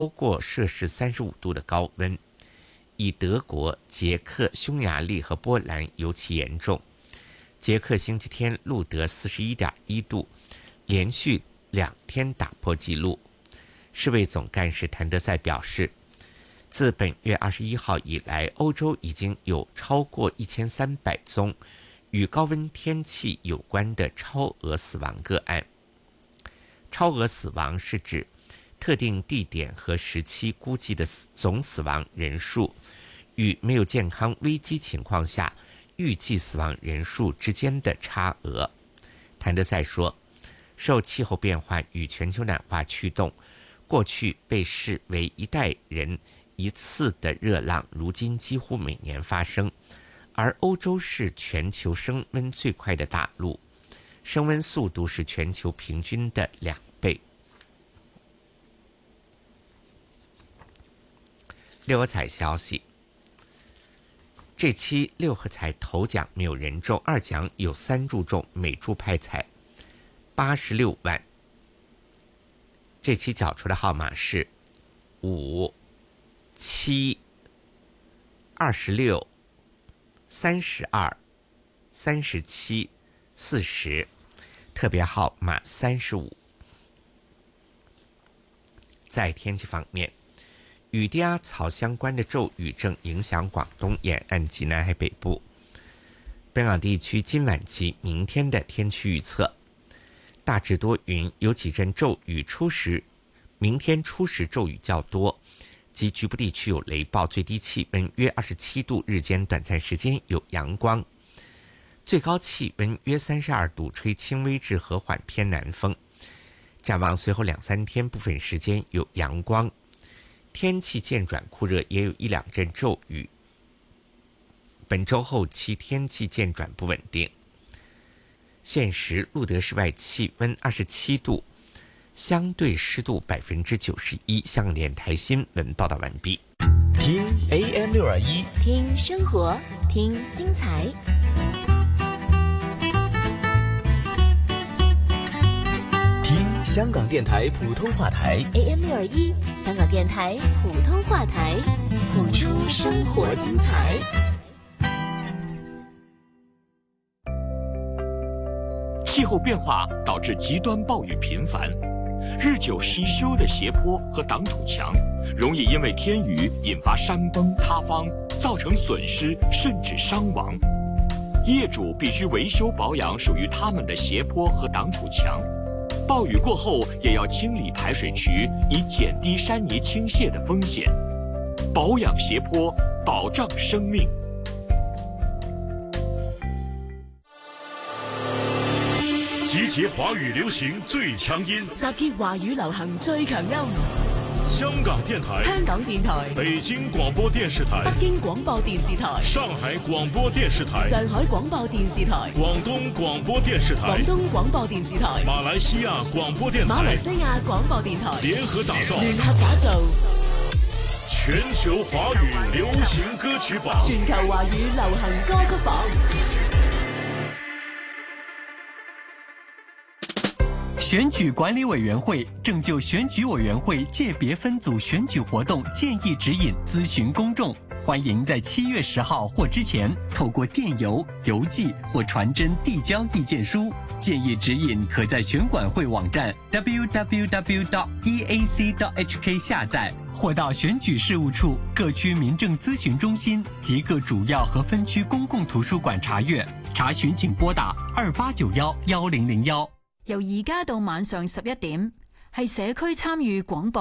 过摄氏35度的高温，以德国、捷克、匈牙利和波兰尤其严重。捷克星期天录得41.1度，连续2天打破纪录。世卫总干事谭德赛表示，自本月21号以来，欧洲已经有超过1300宗与高温天气有关的超额死亡个案。超额死亡是指特定地点和时期估计的总死亡人数与没有健康危机情况下预计死亡人数之间的差额。谭德赛说，受气候变化与全球暖化驱动，过去被视为一代人一次的热浪，如今几乎每年发生。而欧洲是全球升温最快的大陆，升温速度是全球平均的2倍。六合彩消息，这期六合彩头奖没有人中，二奖有3注中，每注派彩86万。这期缴出的号码是5、7、26、32、37、40，特别号码35。在天气方面，与低压槽相关的骤雨正影响广东沿岸及南海北部。本港地区今晚及明天的天气预测，大致多云，有几阵骤雨初时，明天初时骤雨较多，及局部地区有雷暴，最低气温约27度，日间短暂时间有阳光，最高气温约32度，吹轻微至和缓偏南风。展望随后2-3天，部分时间有阳光，天气渐转酷热，也有1-2阵骤雨。本周后期天气渐转不稳定。现时路德室外气温27度，相对湿度91%。香港电台新闻报道完毕。 听 AM621， 听生活，听精彩。 听香港电台普通话台 AM621，香港电台普通话台，谱出生活精彩。 气候变化导致极端暴雨频繁，日久失修的斜坡和挡土墙容易因为天雨引发山崩塌方，造成损失甚至伤亡。业主必须维修保养属于他们的斜坡和挡土墙，暴雨过后也要清理排水渠，以减低山泥倾泻的风险。保养斜坡，保障生命。 集结華語流行最強音， 集結華語流行最強音。 香港電台、 香港電台、 北京廣播電視台、 北京廣播電視台、 上海廣播電視台、 上海廣播電視台、 廣東廣播電視台、 廣東廣播電視台、 馬來西亞廣播電台、 馬來西亞廣播電台聯合打造全球華語流行歌曲榜， 全球華語流行歌曲榜。 选举管理委员会正就选举委员会界别分组选举活动建议指引咨询公众，欢迎在7月10号或之前透过电邮、邮寄或传真递交意见书。建议指引可在选管会网站 www.eac.hk 下载，或到选举事务处各区民政咨询中心及各主要和分区公共图书馆查阅。查询请拨打28911001。 由而家到晚上11點，係社區參與廣播